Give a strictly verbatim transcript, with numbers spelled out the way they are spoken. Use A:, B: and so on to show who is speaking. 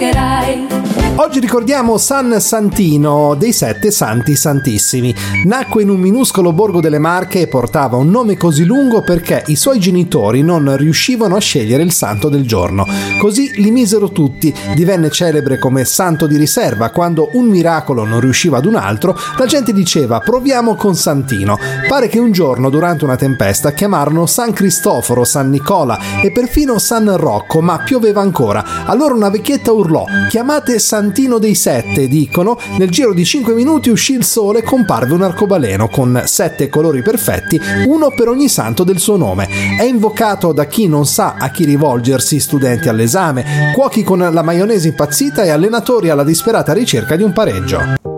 A: pagherai.
B: Oggi ricordiamo San Santino dei Sette Santi Santissimi. Nacque in un minuscolo borgo delle Marche e portava un nome così lungo perché i suoi genitori non riuscivano a scegliere il santo del giorno. Così li misero tutti. Divenne celebre come santo di riserva. Quando un miracolo non riusciva ad un altro, la gente diceva proviamo con Santino. Pare che un giorno durante una tempesta chiamarono San Cristoforo, San Nicola e perfino San Rocco, ma pioveva ancora. Allora una vecchietta urlò: chiamate Santino dei Sette, dicono. Nel giro di cinque minuti uscì il sole e comparve un arcobaleno con sette colori perfetti, uno per ogni santo del suo nome. È invocato da chi non sa a chi rivolgersi, studenti all'esame, cuochi con la maionese impazzita e allenatori alla disperata ricerca di un pareggio.